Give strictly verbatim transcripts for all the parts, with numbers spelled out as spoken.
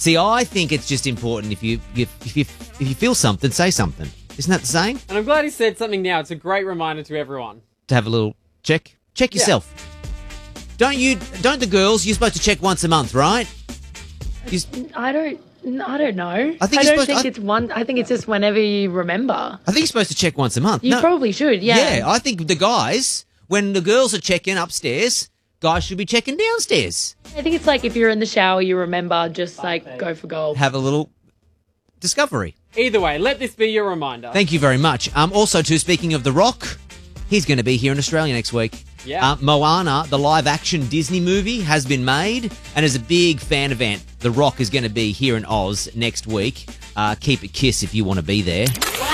See, I think it's just important if you, you, if you if you feel something, say something. Isn't that the saying? And I'm glad he said something now. It's a great reminder to everyone. To have a little check. Check yourself. Yeah. Don't you, don't the girls, you're supposed to check once a month, right? You, I don't I don't know. I, think I don't think to, it's I, one I think it's just whenever you remember. I think you're supposed to check once a month. You no. probably should, yeah. Yeah, I think the guys, when the girls are checking upstairs, guys should be checking downstairs. I think it's like if you're in the shower, you remember, just like go for gold. Have a little discovery. Either way, let this be your reminder. Thank you very much. Um, also, too, speaking of The Rock, he's going to be here in Australia next week. Yeah. Uh, Moana, the live-action Disney movie, has been made, and as a big fan event, The Rock is going to be here in Oz next week. Uh, keep it kiss if you want to be there.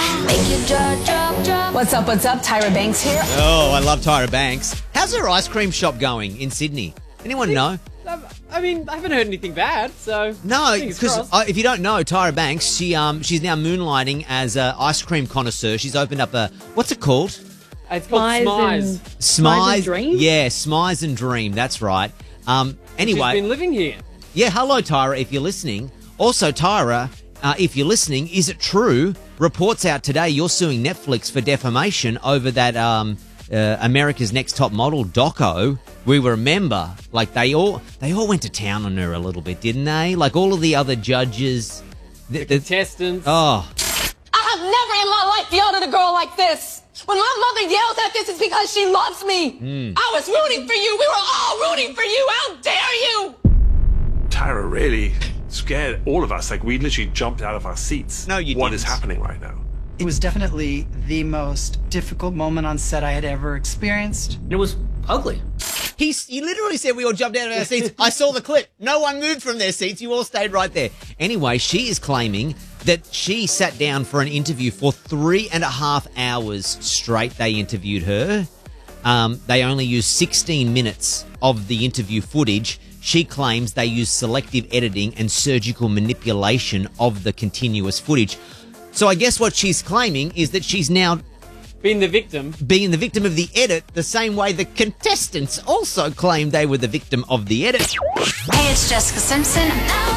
What's up, what's up? Tyra Banks here. Oh, I love Tyra Banks. How's her ice cream shop going in Sydney? Anyone know? I mean, I haven't heard anything bad, so... No, because uh, if you don't know, Tyra Banks, she um she's now moonlighting as an ice cream connoisseur. She's opened up a... What's it called? It's called Smize. Smize and Dream? Yeah, Smize and Dream, that's right. Um, anyway... She's been living here. Yeah, hello, Tyra, if you're listening. Also, Tyra, uh, if you're listening, is it true? Reports out today you're suing Netflix for defamation over that um, uh, America's Next Top Model doco. We remember, like, they all they all went to town on her a little bit, didn't they? Like, all of the other judges. The, the contestants. Oh. I have never in my life yelled at a girl like this. When my mother yells at this, it's because she loves me. Mm. I was rooting for you. We were all rooting for you. How dare you? Tyra really scared all of us. Like, we literally jumped out of our seats. No, you What didn't. is happening right now? It was definitely the most difficult moment on set I had ever experienced. It was ugly. He's, he literally said we all jumped out of our seats. I saw the clip. No one moved from their seats. You all stayed right there. Anyway, she is claiming that she sat down for an interview for three and a half hours straight. They interviewed her. Um, they only used sixteen minutes of the interview footage. She claims they used selective editing and surgical manipulation of the continuous footage. So I guess what she's claiming is that she's now being the victim. Being the victim of the edit, the same way the contestants also claimed they were the victim of the edit. Hey, it's Jessica Simpson.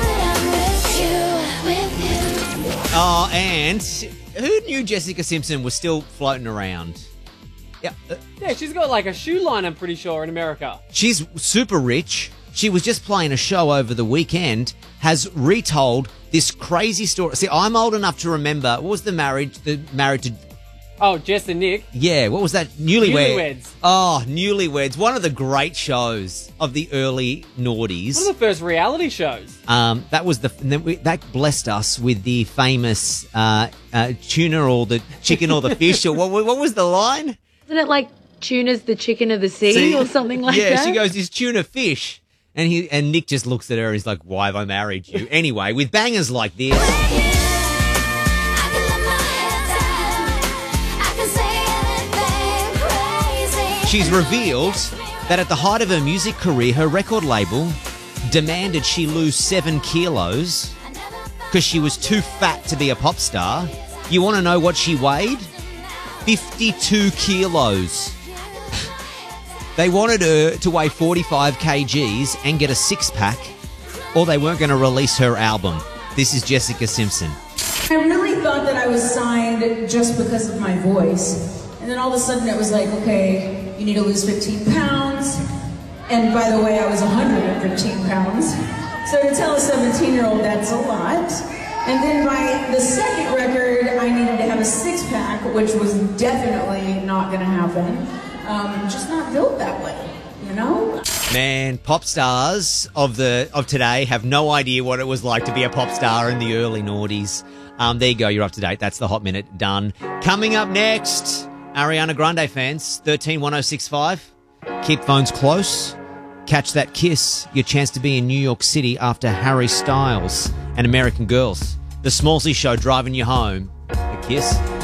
Oh, and who knew Jessica Simpson was still floating around? Yeah, uh, Yeah, she's got like a shoe line, I'm pretty sure, in America. she's super rich. She was just playing a show over the weekend, has retold this crazy story. See, I'm old enough to remember, what was the marriage, the married to... Oh, Jess and Nick. Yeah, what was that? Newlywed. Newlyweds. Oh, Newlyweds. One of the great shows of the early noughties. One of the first reality shows. Um, that was the and then we, that blessed us with the famous uh, uh, tuna or the chicken or the fish or what? What was the line? Isn't it like tuna's the chicken of the sea See? or something like yeah, that? she goes, "Is tuna fish?" And he and Nick just looks at her. And he's like, "Why have I married you?" Anyway, with bangers like this. She's revealed that at the height of her music career, her record label demanded she lose seven kilos because she was too fat to be a pop star. You want to know what she weighed? fifty-two kilos. They wanted her to weigh forty-five kilograms and get a six-pack, or they weren't going to release her album. This is Jessica Simpson. I really thought that I was signed just because of my voice. And then all of a sudden it was like, okay, you need to lose fifteen pounds. And by the way, I was one hundred fifteen pounds. So to tell a seventeen-year-old, that's a lot. And then by the second record, I needed to have a six-pack, which was definitely not gonna happen. Um, just not built that way, you know? Man, pop stars of the of today have no idea what it was like to be a pop star in the early noughties. Um, there you go, you're up to date. That's the Hot Minute done. Coming up next, Ariana Grande fans, thirteen one oh six five. Keep phones close. Catch that kiss. Your chance to be in New York City after Harry Styles and American Girls. The Smallsy Show driving you home. A kiss.